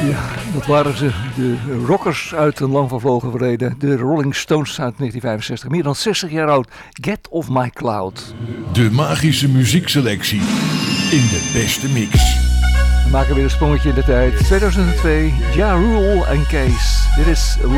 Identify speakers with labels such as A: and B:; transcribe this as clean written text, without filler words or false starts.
A: Ja, dat waren ze. De rockers uit een lang vervlogen verleden. De Rolling Stones uit 1965. Meer dan 60 jaar oud. Get Off My Cloud.
B: De magische muziekselectie in de beste mix.
A: We maken weer een sprongetje in de tijd. 2002, Ja Rule en Kees. Dit is